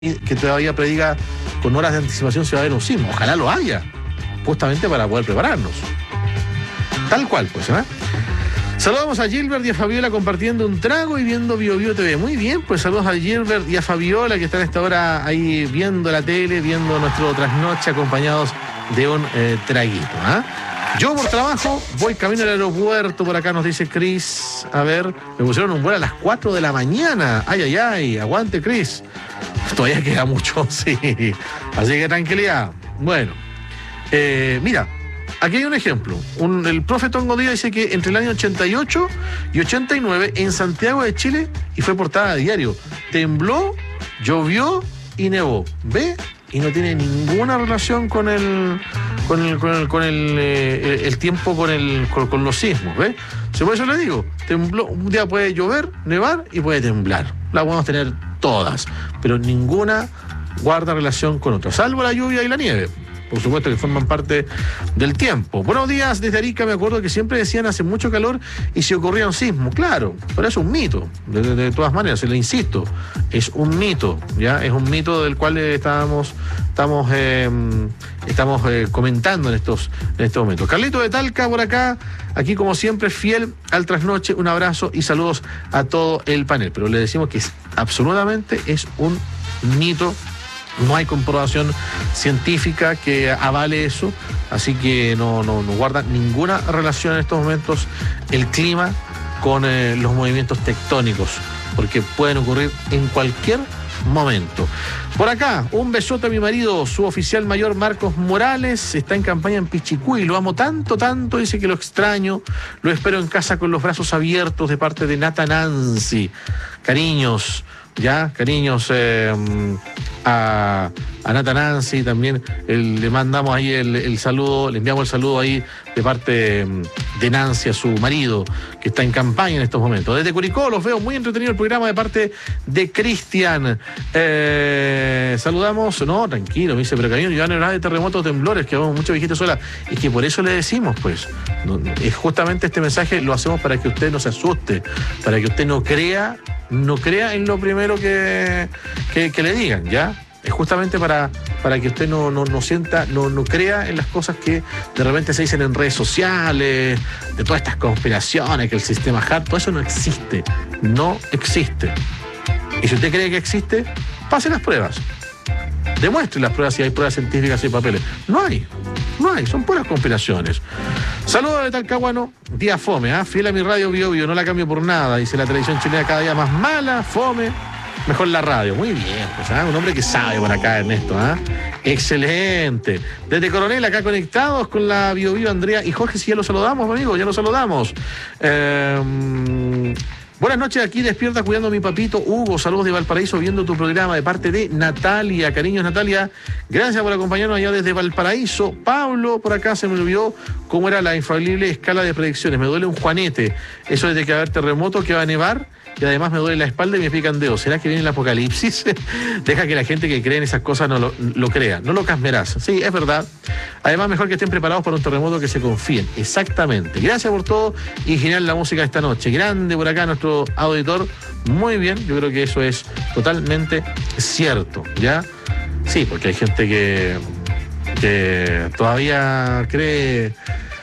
que todavía prediga con horas de anticipación si va a haber un sismo. Ojalá lo haya, justamente para poder prepararnos. Tal cual, pues, ¿eh? Saludamos a Gilbert y a Fabiola compartiendo un trago y viendo Bio Bio TV. Muy bien, pues saludos a Gilbert y a Fabiola que están a esta hora ahí viendo la tele, viendo nuestro trasnoche acompañados de un traguito, ¿eh? Yo por trabajo voy camino al aeropuerto, por acá nos dice Cris. A ver, me pusieron un vuelo a las 4 de la mañana. Ay, ay, ay, aguante Cris. Todavía queda mucho, sí. Así que tranquilidad. Bueno, mira, aquí hay un ejemplo. El profe Tongo Díaz dice que entre el año 88 y 89 en Santiago de Chile, y fue portada de diario, tembló, llovió y nevó. ¿Ve? Y no tiene ninguna relación con el tiempo, con los sismos, ¿ves? Por eso le digo, tembló, un día puede llover, nevar y puede temblar. La podemos tener todas, pero ninguna guarda relación con otra, salvo la lluvia y la nieve. Por supuesto que forman parte del tiempo. Buenos días desde Arica. Me acuerdo que siempre decían hace mucho calor y si ocurría un sismo. Claro, pero es un mito. De todas maneras, le insisto, es un mito, ¿ya? Es un mito del cual estamos comentando en estos momentos. Carlito de Talca por acá, aquí como siempre, fiel al trasnoche. Un abrazo y saludos a todo el panel. Pero le decimos que absolutamente es un mito. No hay comprobación científica que avale eso, así que no guarda ninguna relación en estos momentos el clima con los movimientos tectónicos, porque pueden ocurrir en cualquier momento. Por acá, un besote a mi marido, su oficial mayor Marcos Morales, está en campaña en Pichicuy, lo amo tanto, dice que lo extraño, lo espero en casa con los brazos abiertos de parte de Nata Nancy. Cariños a Nata Nancy, también le mandamos ahí el saludo, le enviamos el saludo ahí de parte de Nancy a su marido, que está en campaña en estos momentos. Desde Curicó los veo, muy entretenido el programa de parte de Cristian. Saludamos, no, tranquilo, me dice, pero cariño, yo no hablar de terremotos, temblores, que vamos mucha viejita sola. Es que por eso le decimos, pues, es justamente este mensaje lo hacemos para que usted no se asuste, para que usted no crea en lo primero que le digan, ¿ya? Es justamente para que usted no sienta, no crea en las cosas que de repente se dicen en redes sociales, de todas estas conspiraciones, que el sistema HART, todo eso no existe. Y si usted cree que existe, pase las pruebas. Demuestre las pruebas si hay pruebas científicas y papeles. No hay, son puras conspiraciones. Saludos de Talcahuano, día fome, fiel a mi radio Bio Bio, no la cambio por nada, dice la televisión chilena cada día más mala, fome, mejor la radio. Muy bien, pues, un hombre que sabe por acá, Ernesto, excelente. Desde Coronel, acá conectados con la Bio Bio, Andrea y Jorge, si ya lo saludamos, amigo, ya lo saludamos. Buenas noches, aquí despierta cuidando a mi papito Hugo, saludos de Valparaíso, viendo tu programa de parte de Natalia. Cariños, Natalia, gracias por acompañarnos allá desde Valparaíso. Pablo, por acá se me olvidó cómo era la infalible escala de predicciones. Me duele un juanete, eso es de que va a haber terremoto, que va a nevar, y además me duele la espalda y me pican dedos. ¿Será que viene el apocalipsis? Deja que la gente que cree en esas cosas no lo crea. No lo casmerás. Sí, es verdad. Además, mejor que estén preparados para un terremoto, que se confíen. Exactamente. Gracias por todo y genial la música de esta noche. Grande por acá nuestro auditor. Muy bien. Yo creo que eso es totalmente cierto, ¿ya? Sí, porque hay gente que todavía cree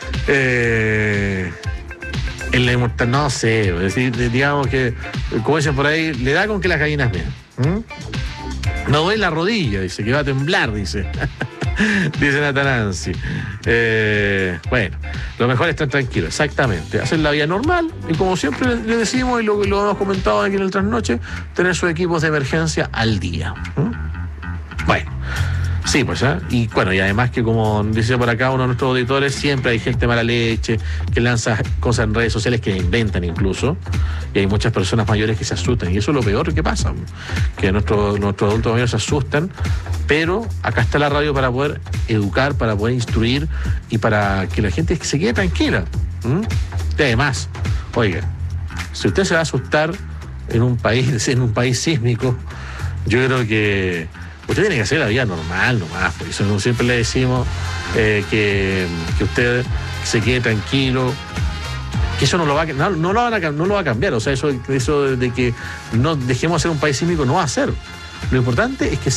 en la inmortalidad, no sé, es decir, digamos que, como dicen por ahí, le da con que las gallinas vean. No duele la rodilla, dice, que va a temblar, dice. Dice Nata Nancy. Bueno, lo mejor es estar tranquilo, exactamente. Hacer la vida normal y, como siempre le decimos y lo hemos comentado aquí en el trasnoche, tener sus equipos de emergencia al día. Bueno. Sí, pues, y bueno, y además que, como dice por acá uno de nuestros auditores, siempre hay gente mala leche que lanza cosas en redes sociales que inventan incluso, y hay muchas personas mayores que se asustan, y eso es lo peor que pasa, que nuestros adultos mayores se asustan, pero acá está la radio para poder educar, para poder instruir y para que la gente se quede tranquila. Y además, oiga, si usted se va a asustar en un país sísmico, yo creo que usted tiene que hacer la vida normal nomás, por eso siempre le decimos que usted se quede tranquilo, que eso no lo va a cambiar, o sea, eso de que no dejemos de ser un país sísmico no va a ser. Lo importante es que